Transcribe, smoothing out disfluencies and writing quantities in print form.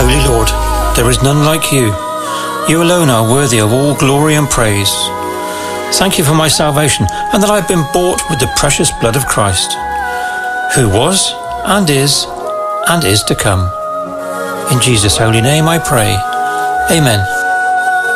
Holy Lord, there is none like you. You alone are worthy of all glory and praise. Thank you for my salvation, and that I've been bought with the precious blood of Christ, who was, and is to come. In Jesus' holy name I pray. Amen.